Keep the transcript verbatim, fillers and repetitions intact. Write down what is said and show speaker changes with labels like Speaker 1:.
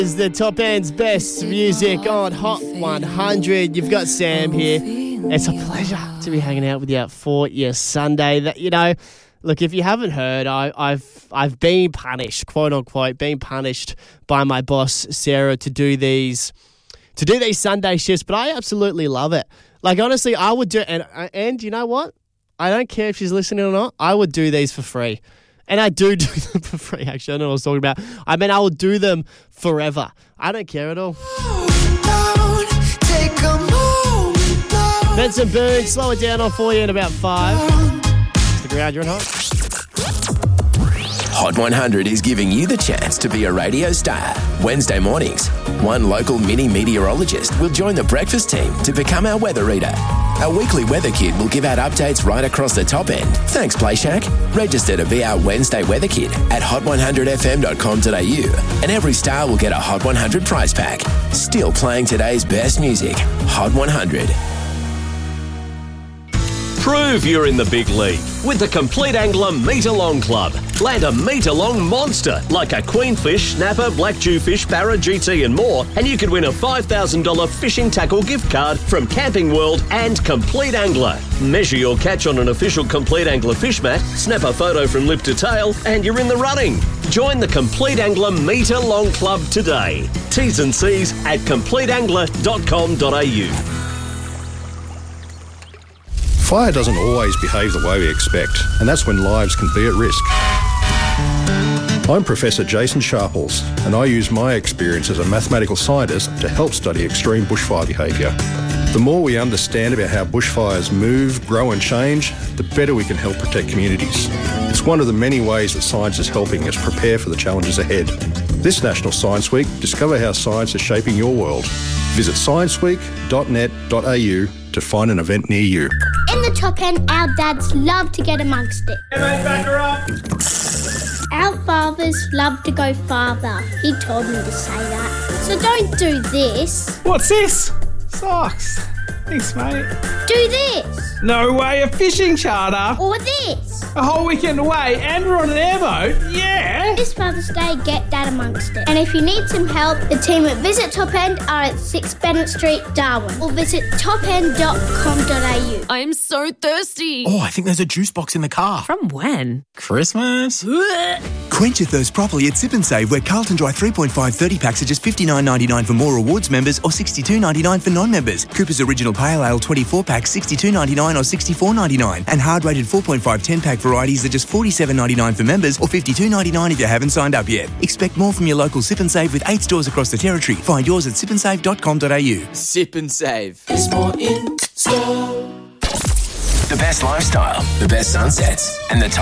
Speaker 1: Is the Top End's best music on Hot one hundred. You've got Sam here. It's a pleasure to be hanging out with you for your Sunday. That you know, look, if you haven't heard, I, I've I've been punished, quote unquote, been punished by my boss Sarah to do these to do these Sunday shifts. But I absolutely love it. Like honestly, I would do and and you know what? I don't care if she's listening or not. I would do these for free. And I do do them for free, actually. I don't know what I was talking about. I mean, I will do them forever. I don't care at all. Benson Boone, slow it down on for you in about five. Stick around, you're on Hot.
Speaker 2: Hot one hundred is giving you the chance to be a radio star. Wednesday mornings, one local mini meteorologist will join the breakfast team to become our weather reader. Our weekly weather kid will give out updates right across the top end. Thanks, Play Shack. Register to be our Wednesday weather kid at hot one hundred f m dot com dot a u, and every star will get a Hot one hundred prize pack. Still playing today's best music. Hot one hundred.
Speaker 3: Prove you're in the big league with the Complete Angler Metre Long Club. Land a metre long monster like a queenfish, snapper, black jewfish, barra, G T and more, and you could win a five thousand dollars fishing tackle gift card from Camping World and Complete Angler. Measure your catch on an official Complete Angler fish mat, snap a photo from lip to tail, and you're in the running. Join the Complete Angler Metre Long Club today. T's and C's at complete angler dot com dot a u.
Speaker 4: Fire doesn't always behave the way we expect, and that's when lives can be at risk. I'm Professor Jason Sharples, and I use my experience as a mathematical scientist to help study extreme bushfire behaviour. The more we understand about how bushfires move, grow and change, the better we can help protect communities. It's one of the many ways that science is helping us prepare for the challenges ahead. This National Science Week, discover how science is shaping your world. Visit science week dot net dot a u to find an event near you.
Speaker 5: In the Top End, our dads love to get amongst it.
Speaker 6: Hey mate, back her up.
Speaker 5: Our fathers love to go farther. He told me to say that. So don't do this.
Speaker 6: What's this? Socks. Thanks, mate.
Speaker 5: Do this.
Speaker 6: No way, a fishing charter.
Speaker 5: Or this.
Speaker 6: A whole weekend away and we're on an airboat. Yeah.
Speaker 5: This Father's Day, get Dad amongst it. And if you need some help, the team at Visit Top End are at six Bennett Street, Darwin. Or visit top end dot com dot a u.
Speaker 7: I am so thirsty.
Speaker 8: Oh, I think there's a juice box in the car.
Speaker 7: From when?
Speaker 8: Christmas. Quench your thirst properly at Sip and Save, where Carlton Dry three point five thirty packs are just fifty-nine ninety-nine for more rewards members or sixty-two ninety-nine for non-members. Cooper's Original Pale Ale twenty-four pack sixty-two ninety-nine or sixty-four ninety-nine, and hard rated four point five ten pack varieties are just forty-seven ninety-nine for members or fifty-two ninety-nine if you haven't signed up yet. Expect more from your local Sip and Save with eight stores across the territory. Find yours at sip and save dot com dot a u.
Speaker 9: Sip and Save. There's more in store.
Speaker 2: The best lifestyle, the best sunsets, and the top